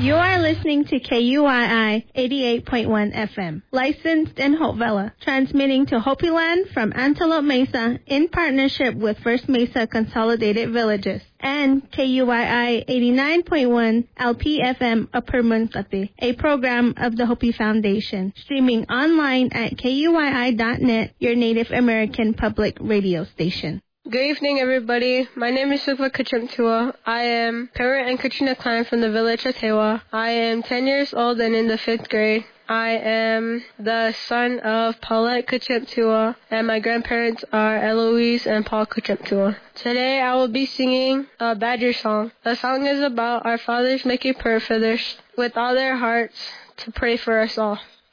You are listening to KUII 88.1 FM, licensed in Hope Valley, transmitting to Hopi Land from Antelope Mesa in partnership with First Mesa Consolidated Villages, and KUII 89.1 LPFM Upper Munkate, a program of the Hopi Foundation, streaming online at KUII.net, your Native American public radio station. Good evening, everybody. My name is Sukva Kachimtua. I am Parrot and Katrina clan from the village of Tewa. I am 10 years old and in the 5th grade. I am the son of Paulette Kachimtua, and my grandparents are Eloise and Paul Kachimtua. Today I will be singing a Badger song. The song is about our fathers making prayer for others with all their hearts to pray for us all.